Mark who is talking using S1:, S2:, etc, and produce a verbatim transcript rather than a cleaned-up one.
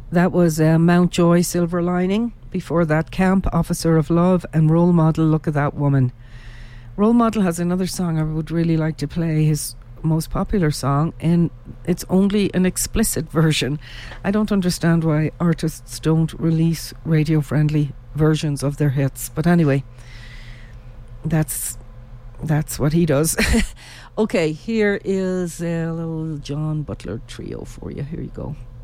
S1: That was uh, Mountjoy, Silver Lining. Before that, Camp, Officer of Love, and Role Model, Look at That Woman. Role Model has another song I would really like to play, his most popular song, and it's only an explicit version. I don't understand why artists don't release radio-friendly versions of their hits, but anyway, that's that's what he does. Okay, here is a little John Butler trio for you. Here you go.